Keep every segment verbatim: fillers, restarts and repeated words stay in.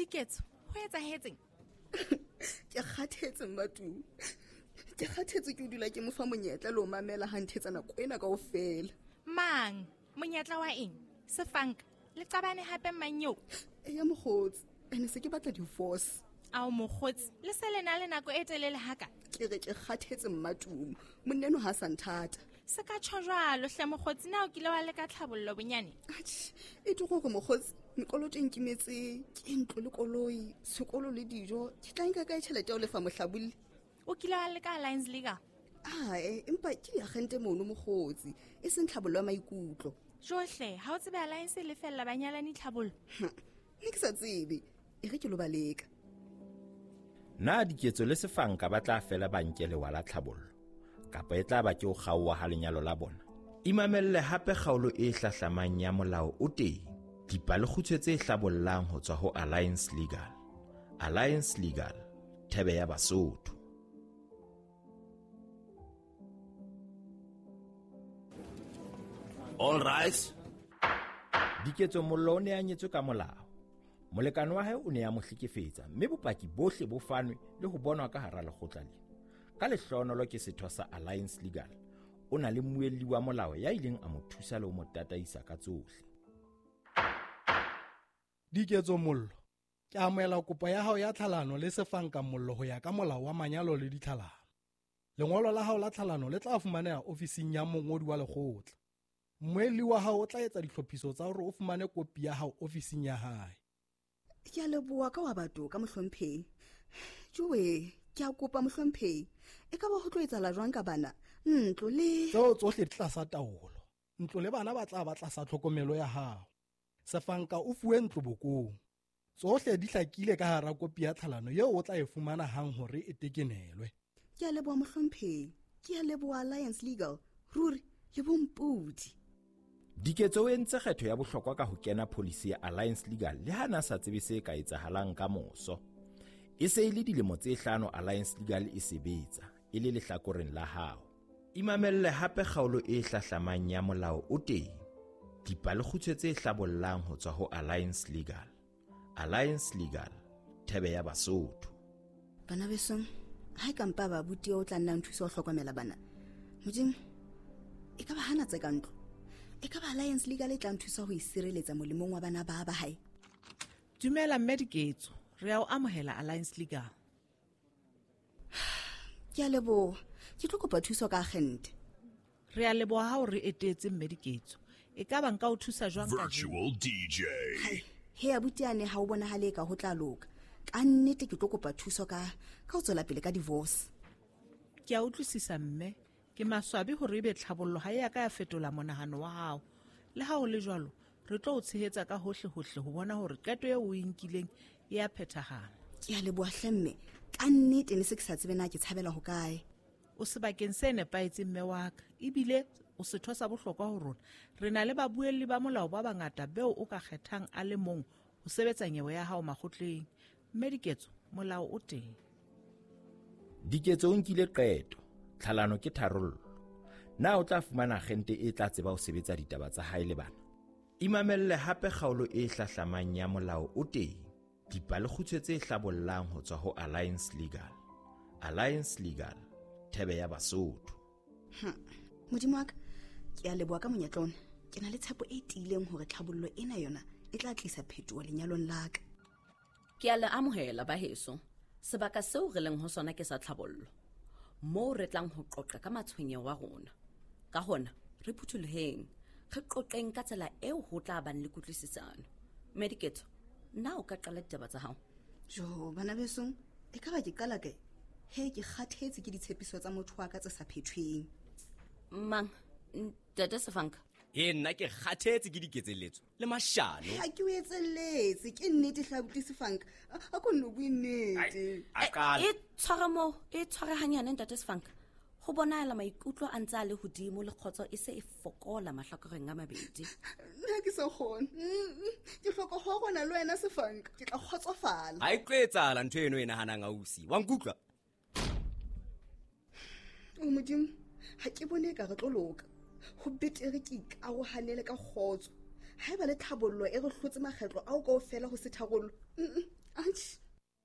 Diketso, ho etsahetseng? Ke kgathetse Mmatu. Ke kgathetse ke o dula ke mo fa monyetla le o mamela ha nthetsa nako ena kaofela. Mang? Monyetla wa eng? Sefanka, le qabane hape manyeo. E ya mokgotsi, ene se ke batla divorce. Ao mokgotsi, le se le na le nako e telele haka. Ke re ke kgathetse Mmatu. Monneno ha sa nthata. Se ka tjho jwalo hle mokgotsi, na o kile wa leka tlhabollo bonyane? Atjhe, e tlo go mokgotsi, mekoloto e nkimetse, ke ntlo le koloi, sekolo le dijo, ke tla nka kae tjhelete ya o lefa mohlabuli? O kile wa leka Alliance Legal? Ah, eh, empa ke ya gente mono mokgotsi, e seng tlhabollo ya maikutlo. Johle, ha o tsebe Alliance le fella banyalani tlhabollo? Ne ke sa tsebe, e re ke lo ba leka. Na Diketso le Sefanka ba tla fela bankele wa la tlhabollo kapa e tla ba ke o kgaowa ha lenyalo la bona? Imamelle hape kgaolo e hlahlamang ya molao o teng, dipalekgutshwe tse hlabollang ho tswa ho Alliance Legal. Alliance Legal, thebe ya Basotho. All right. Diketso mollo o ne a nyetswe ka molao. Molekane wa hae o ne a mo hlekefetsa, mme bopaki bohle bo fanwe le ho bonwa ka hara lekgotla lena. Ka lehlohonolo ke setho sa Alliance Legal, o na le mmuelli wa molao ya ileng a mo thusa le ho mo tataisa ka tsohle. Diketso mollo, ke amohela kopo ya hao ya tlhalano le Sefanka mollo ho ya ka molao wa manyalo le ditlhalano. Lengolo la hao la tlhalano le tla fumaneha ofising ya mongodi wa lekgotla. Mmuelli wa hao o tla etsa dihlophiso tsa hore o fumane kopi ya hao ofising ya hae. Ke a leboha ka wa batho ka mohlomphehi. Jowe, ke a kopa mohlomphehi. E ka ba ho tlo etsahala jwang ka bana? Ntlo le Tseo tsohle di tlasa taolo. Ntlo le bana ba tla ba tlasa tlhokomelo ya hao. Sefanka o fuwe ntlo bokong. Tsohle di hlakile ka hara kopi ya tlhalano eo o tla e fumana hang hore e tekenelwe. Ke a leboha mohlomphehi. Ke a leboha Alliance Legal. Ruri, ye bompudi. Diketso o entse kgetho ya bohlokwa ka ho kena policy ya Alliance Legal le hana sa tsebe se ka etsahalang ka moso. E se ile dilemo tse hlano Alliance Legal e sebetsa, e le lehlakoreng la hao. Imamelle hape kgaolo e hlahlamang ya molao o teng, dipalekgutshwe tse hlabollang ho tswa ho Alliance Legal. Alliance Legal, thebe ya Basotho. Bana besong, ha e ka mpa ba buti o tla nna nthusa ho hlokomela bana. Modimo, e ka ba hana tse ka ntlo. E ka ba Alliance Legal e tla nthusa ho isireletsa molemong wa bana ba ba hae. Dumela mme Diketso, re a o amohela Alliance Legal. Ke a leboha, ke tlo kopa thuso ka agente. Re a leboha ha o re etetse mme Diketso. E ka ba nka o thusa jwang ka Virtual D J. Hai, he abutiane ha o bonahale ka ho tla loka. Ka nnete ke tlo kopa thuso ka ka ho tswela pele ka divorce. Ke a utlwisisa mme, ke maswabi hore ebe tlhabollo ha ya ka ya fetola monahano wa hao. Le ha o le jwalo, re tlo o tshehetsa ka hohle hohle ho bona hore qeto eo o inkileng e a phethahala. Ke a leboha hlemme, ka nnete ne se ke sa tsebe na ke tshabela ho kae. O sebakeng se nepahetseng mme wa ka, ebile o setho sa bohlokwa ho rona. Re na le babuelli ba molao ba bangata beo o ka kgethang a le mong ho sebetsa nyewe ya hao makgotleng. Mme Diketso, molao o teng. Diketso o nkile qeto, tlhalano ke tharollo. Na o tla fumana agente e tla tseba ho sebetsa ditaba tsa hae le bana. Imamelle hape kgaolo e hlahlamang ya molao o teng, dipalekgutshwe tse hlabollang ho tswa ho Alliance Legal. Alliance Legal, thebe ya Basotho. Modimo wa ka, ke a leboha ka monyetla ona. Ke na le tshepo e tiileng hore tlhabollo ena yona e tla tlisa phetoho lenyalong la ka. Ke a le amohela ba heso. Sebaka seo re leng ho sona ke sa tlhabollo. Mo re tlang ho qoqa ka matshwenyeho wa rona. Ka hona, re phuthuloheng, re qoqeng ka tsela eo ho tla bang le kutlwisisano. Mme Diketso, na o ka qala ditaba tsa hao? Jo, bana besong, e ka ba ke qala kae? He, ke kgathetse ke ditshepiso tsa motho wa ka tse sa phethweng. Mang, Ntate Sefanka. E nna ke kgathetse ke diketseletso le mashano. Ha ke o etselletse, ke nnete Hlabuti Sefanka. A ko nno bue nnete. A qala. E tshware mo, e tshware hanyane Ntate Sefanka. Ho bonahala maikutlo a ntse a le hodimo le kgotso e se e fokola mahlakoreng a mabedi. Nna ke sa kgone. Ke hloka ho rona le wena Sefanka. Ke tla kgotsofala. Ha e tlo etsahala ntho eno e nahanang ausi. Wa nkutlwa? O Modimo, ha ke bone ka re tlo loka. Ho betere ke ikarohanele ka kgotso. Ha eba le tlhabollo e re hlotse makgetlo ao kaofela ho se tharollo. Atjhe.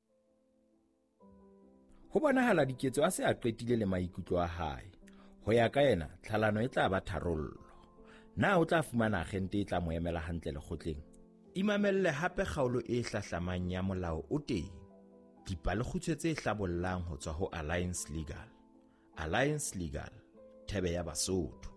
Ho bonahala diketso a se a qetile le maikutlo a hae. Ho ya ka yena, tlhalano e tla ba tharollo. Na o tla fumana agente e tla mo emela hantle lekgotleng? Imamelle hape kgaolo e hlahlamang ya molao o teng. Dipalekgutshwe tse hlabollang ho tswa ho Alliance Legal. Alliance Legal, thebe ya Basotho.